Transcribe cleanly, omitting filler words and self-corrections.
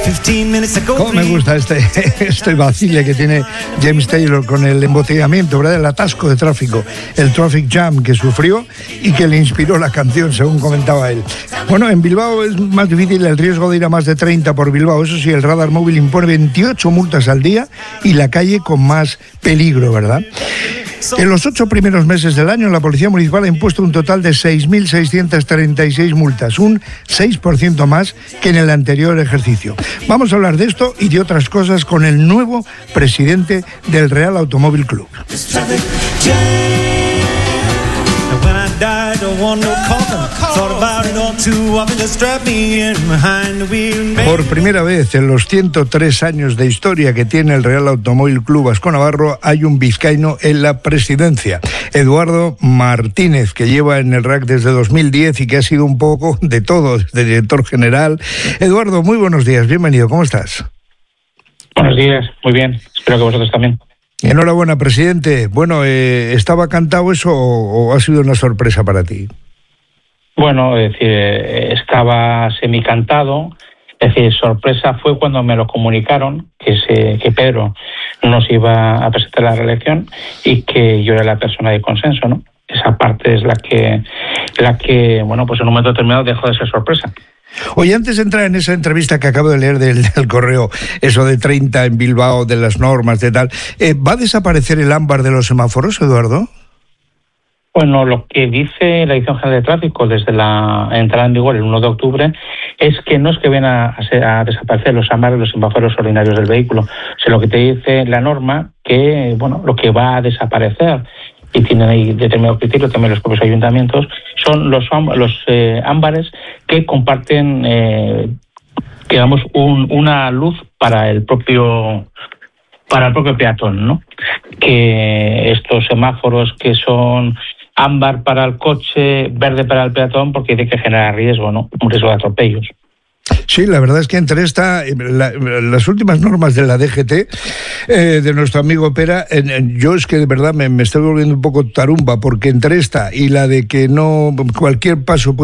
Cómo me gusta este vacile que tiene James Taylor con el embotellamiento, ¿verdad? El atasco de tráfico, el traffic jam que sufrió y que le inspiró la canción, según comentaba él. Bueno, en Bilbao es más difícil el riesgo de ir a más de 30 por Bilbao. Eso sí, el radar móvil impone 28 multas al día y la calle con más peligro, ¿verdad? En los 8 primeros meses del año, la Policía Municipal ha impuesto un total de 6.636 multas, un 6% más que en el anterior ejercicio. Vamos a hablar de esto y de otras cosas con el nuevo presidente del Real Automóvil Club. Por primera vez en los 103 años de historia que tiene el Real Automóvil Club Ascó Navarro, hay un vizcaíno en la presidencia, Eduardo Martínez, que lleva en el RAC desde 2010 y que ha sido un poco de todo, desde director general. Eduardo, muy buenos días, bienvenido, ¿cómo estás? Buenos días, muy bien, espero que vosotros también. Enhorabuena, presidente. Bueno, ¿estaba cantado eso o ha sido una sorpresa para ti? Bueno, es decir, estaba semicantado. Es decir, sorpresa fue cuando me lo comunicaron que Pedro nos iba a presentar la reelección y que yo era la persona de consenso, ¿no? Esa parte es la que bueno, pues en un momento determinado dejó de ser sorpresa. Oye, antes de entrar en esa entrevista que acabo de leer del correo, eso de 30 en Bilbao, de las normas, de tal, ¿va a desaparecer el ámbar de los semáforos, Eduardo? Bueno, lo que dice la Dirección General de Tráfico desde la entrada en vigor el 1 de octubre es que no es que vayan a desaparecer los ámbares, los semáforos ordinarios del vehículo. O sea, lo que te dice la norma que, bueno, lo que va a desaparecer, y tienen ahí determinado criterio también los propios ayuntamientos, son los ámbares que comparten, digamos, una luz para el propio peatón, ¿no? Que estos semáforos que son ámbar para el coche, verde para el peatón, porque dice que genera riesgo, ¿no? Un riesgo de atropellos. Sí, la verdad es que entre las últimas normas de la DGT, de nuestro amigo Pera, yo es que de verdad me estoy volviendo un poco tarumba, porque entre esta y la de que no cualquier paso